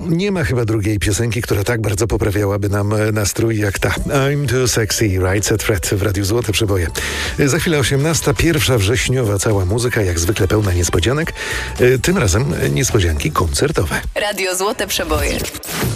Nie ma chyba drugiej piosenki, która tak bardzo poprawiałaby nam nastrój jak ta. I'm too sexy, right set Fred w Radiu Złote Przeboje. Za chwilę 18, 1 wrześniowa, cała muzyka, jak zwykle pełna niespodzianek. Tym razem niespodzianki koncertowe. Radio Złote Przeboje.